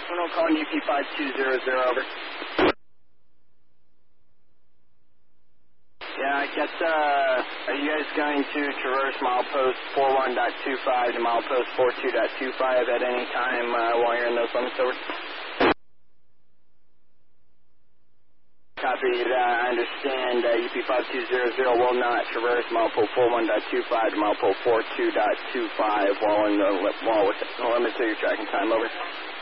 One calling UP5200, over. Yeah, I guess, are you guys going to traverse milepost 41.25 to milepost 42.25 at any time while you're in those limits, over? Copy that. I understand UP5200 will not traverse milepost 41.25 to milepost 42.25 while within the limits of your tracking time, over.